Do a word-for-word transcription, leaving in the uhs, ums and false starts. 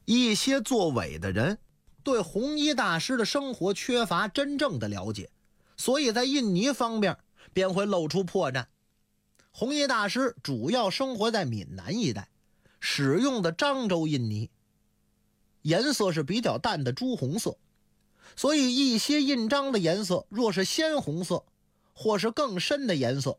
一些作伪的人对红衣大师的生活缺乏真正的了解，所以在印尼方面便会露出破绽。红衣大师主要生活在闽南一带，使用的漳州印泥颜色是比较淡的朱红色，所以一些印章的颜色若是鲜红色或是更深的颜色，